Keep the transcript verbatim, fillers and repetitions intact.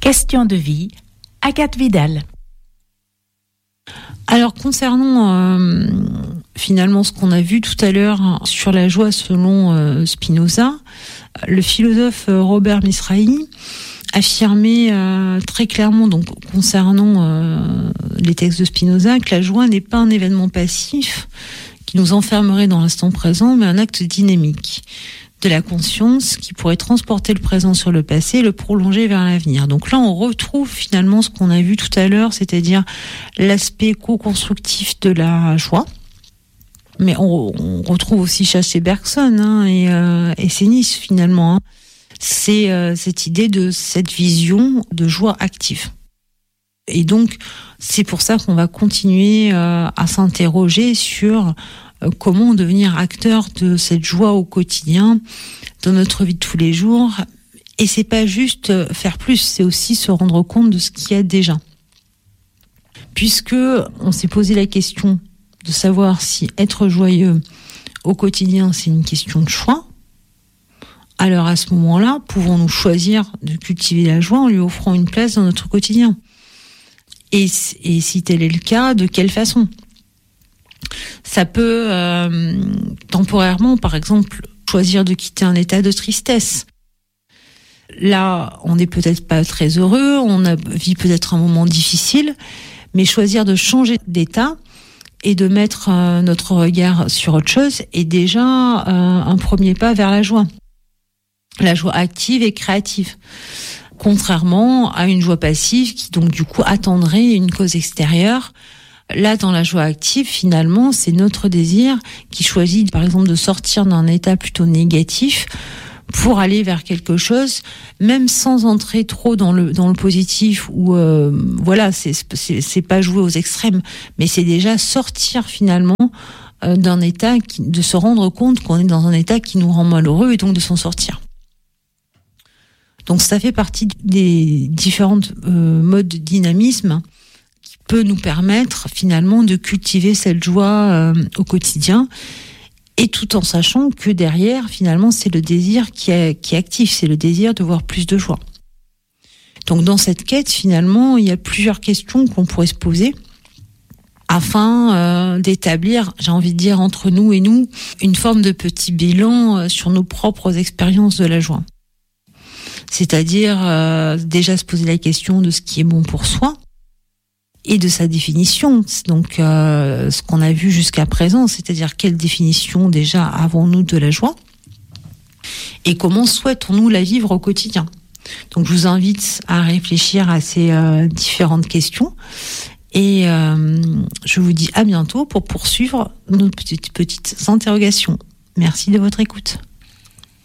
Question de vie, Agathe Vidal. Alors concernant euh, finalement ce qu'on a vu tout à l'heure sur la joie selon euh, Spinoza, le philosophe Robert Mizrahi affirmait euh, très clairement donc concernant euh, les textes de Spinoza que la joie n'est pas un événement passif qui nous enfermerait dans l'instant présent, mais un acte dynamique de la conscience qui pourrait transporter le présent sur le passé et le prolonger vers l'avenir. Donc là, on retrouve finalement ce qu'on a vu tout à l'heure, c'est-à-dire l'aspect co-constructif de la joie. Mais on, on retrouve aussi chez Bergson hein, et, euh, et Sénis finalement. Hein. C'est euh, cette idée de cette vision de joie active. Et donc, c'est pour ça qu'on va continuer euh, à s'interroger sur euh, comment devenir acteur de cette joie au quotidien, dans notre vie de tous les jours. Et c'est pas juste faire plus, c'est aussi se rendre compte de ce qu'il y a déjà. Puisque on s'est posé la question de savoir si être joyeux au quotidien, c'est une question de choix. Alors à ce moment-là, pouvons-nous choisir de cultiver la joie en lui offrant une place dans notre quotidien ? Et, et si tel est le cas, de quelle façon ? Ça peut euh, temporairement, par exemple, choisir de quitter un état de tristesse. Là, on n'est peut-être pas très heureux, on a, vit peut-être un moment difficile, mais choisir de changer d'état et de mettre euh, notre regard sur autre chose est déjà euh, un premier pas vers la joie. La joie active et créative. Contrairement à une joie passive qui donc du coup attendrait une cause extérieure. Là, dans la joie active, finalement, c'est notre désir qui choisit, par exemple, de sortir d'un état plutôt négatif pour aller vers quelque chose, même sans entrer trop dans le dans le positif ou euh, voilà, c'est, c'est c'est pas jouer aux extrêmes, mais c'est déjà sortir finalement euh, d'un état qui, de se rendre compte qu'on est dans un état qui nous rend malheureux et donc de s'en sortir. Donc ça fait partie des différents euh, modes de dynamisme qui peut nous permettre finalement de cultiver cette joie euh, au quotidien, et tout en sachant que derrière finalement c'est le désir qui est, qui est actif, c'est le désir de voir plus de joie. Donc dans cette quête finalement il y a plusieurs questions qu'on pourrait se poser afin euh, d'établir, j'ai envie de dire entre nous et nous, une forme de petit bilan euh, sur nos propres expériences de la joie. C'est-à-dire euh, déjà se poser la question de ce qui est bon pour soi et de sa définition. Donc euh, ce qu'on a vu jusqu'à présent, c'est-à-dire quelle définition déjà avons-nous de la joie et comment souhaitons-nous la vivre au quotidien. Donc je vous invite à réfléchir à ces euh, différentes questions et euh, je vous dis à bientôt pour poursuivre nos petites, petites interrogations. Merci de votre écoute.